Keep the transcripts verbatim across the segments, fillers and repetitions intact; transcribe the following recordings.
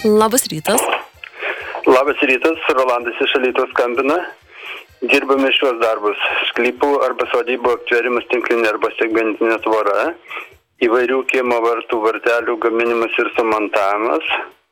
Labas rytas. Labas rytas, Rolandas iš Alytaus skambina. Dirbame šiuos darbus. Sklypų arba sodybų aptverimas tinklinė arba segmentinė tvora, įvairių kiemo vartų vartelių gaminimas ir sumontavimas.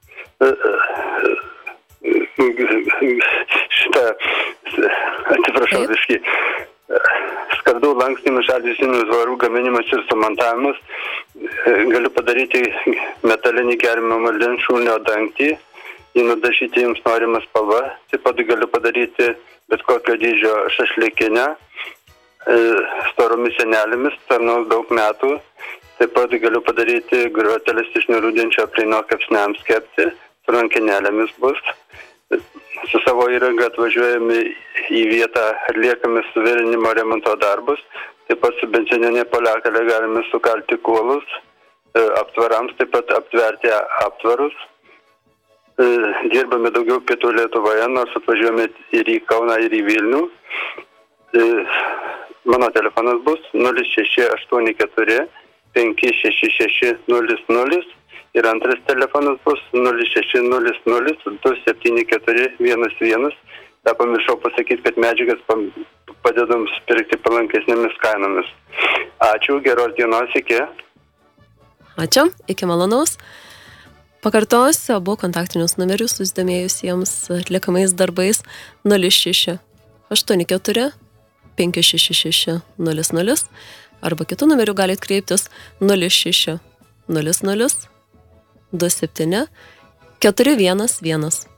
Šitą, atsiprašau, visiškai. Skardų lankstymas, šaldytinių tvorų gaminimas ir sumontavimas. Galiu padaryti metalinį geriamą vandens šulinio dangtį, jį nudažyti jums norimą spalvą. Taip pat galiu padaryti bet kokio dydžio šašlykinę, storomis sienelėmis, tarnaus daug metų. Taip pat galiu padaryti groteles iš nerūdinčio plieno kepsniams kepti, su rankinėlėmis bus. Su savo įranga atvažiuojame į vietą, atliekame suvirinimo remonto darbus. Taip pat su benzininė poliakalė galime sukalti kuolus, aptvarams, taip pat aptverti aptvarus. Dirbame daugiau pietų Lietuvoje, nors atvažiuojame ir į Kauną, ir į Vilnių. Mano telefonas bus nulis šeši aštuoni keturi penki šeši šeši nulis nulis ir antras telefonas bus nulis šeši nulis nulis du septyni keturi vienas vienas. Tą pamiršau pasakyti, kad medžiagas padedam pirkti palankesnėmis kainomis. Ačiū, geros dienos, iki. Ačiū, iki malonaus. Pakartosiu abu kontaktinius numerius susidomėjusiems atliekamais darbais nulis šeši aštuoni keturi penki šeši šeši nulis nulis arba kitų numerių galite kreiptis nulis šeši nulis nulis du septyni keturi vienas vienas.